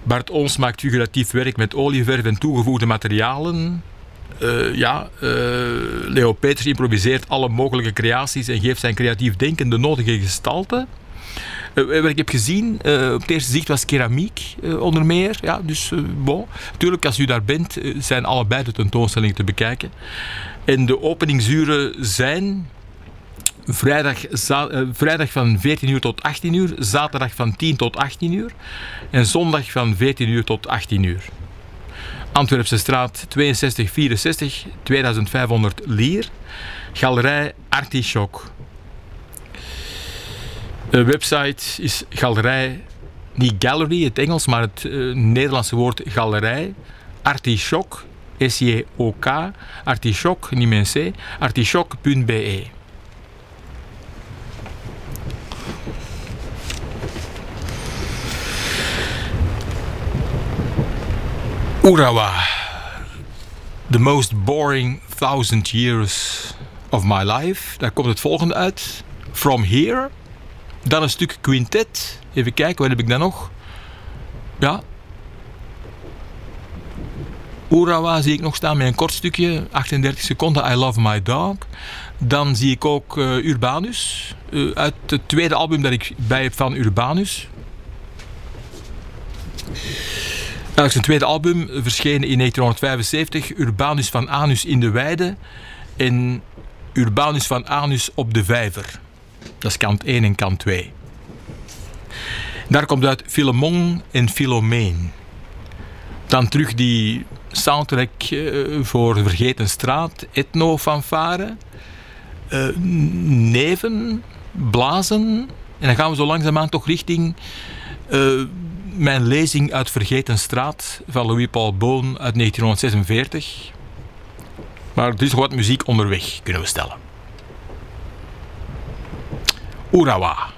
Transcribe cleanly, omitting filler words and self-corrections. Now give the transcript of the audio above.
Bart Ons maakt figuratief werk met olieverf en toegevoegde materialen. Leo Peters improviseert alle mogelijke creaties en geeft zijn creatief denken de nodige gestalte. Wat ik heb gezien, op het eerste zicht was keramiek onder meer. Ja, dus bon. Natuurlijk, als u daar bent, zijn allebei de tentoonstellingen te bekijken. En de openingsuren zijn vrijdag van 14 uur tot 18 uur, zaterdag van 10 tot 18 uur en zondag van 14 uur tot 18 uur. Antwerpse straat 6264, 2500 Lier, Galerij Artichok. De website is galerij, niet gallery, het Engels, maar het Nederlandse woord galerij, Artichok, SJOK, Artichok, niet met een C, artichok.be. Urawa, the most boring 1000 years of my life. Daar komt het volgende uit. From Here. Dan een stuk quintet. Even kijken, wat heb ik dan nog? Ja. Urawa zie ik nog staan met een kort stukje. 38 seconden, I Love My Dog. Dan zie ik ook Urbanus. Uit het tweede album dat ik bij heb van Urbanus. Dat is zijn tweede album, verschenen in 1975. Urbanus van Anus in de Weide. En Urbanus van Anus op de Vijver. Dat is kant 1 en kant 2. Daar komt uit Philemon en Philomeen. Dan terug die soundtrack voor Vergeten Straat, Ethno-fanfare, neven, blazen. En dan gaan we zo langzaamaan toch richting mijn lezing uit Vergeten Straat van Louis-Paul Boon uit 1946. Maar er is nog wat muziek onderweg, kunnen we stellen. Urawa.